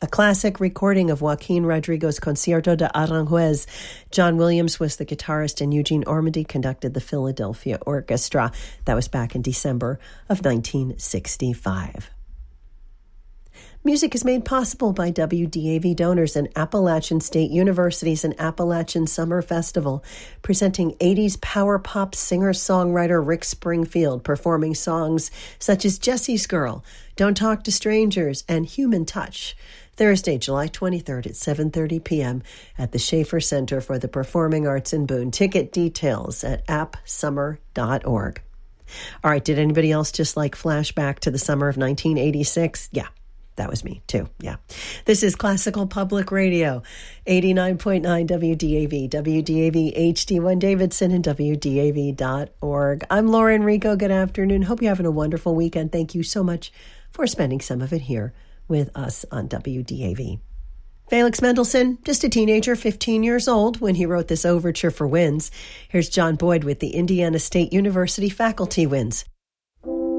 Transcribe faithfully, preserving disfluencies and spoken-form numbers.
a classic recording of Joaquin Rodrigo's Concierto de Aranjuez. John Williams was the guitarist and Eugene Ormandy conducted the Philadelphia Orchestra. That was back in December of nineteen sixty-five. Music is made possible by W D A V donors and Appalachian State University's and Appalachian Summer Festival, presenting eighties power pop singer-songwriter Rick Springfield performing songs such as Jessie's Girl, Don't Talk to Strangers, and Human Touch. Thursday, July twenty-third at seven thirty p.m. at the Schaefer Center for the Performing Arts in Boone. Ticket details at app summer dot org. All right, did anybody else just like flashback to the summer of nineteen eighty-six? Yeah. That was me, too. Yeah. This is Classical Public Radio, eighty-nine point nine W D A V, W D A V H D one Davidson, and W D A V dot org. I'm Laura Enrico. Good afternoon. Hope you're having a wonderful weekend. Thank you so much for spending some of it here with us on W D A V. Felix Mendelssohn, just a teenager, fifteen years old, when he wrote this overture for winds. Here's John Boyd with the Indiana State University Faculty Winds.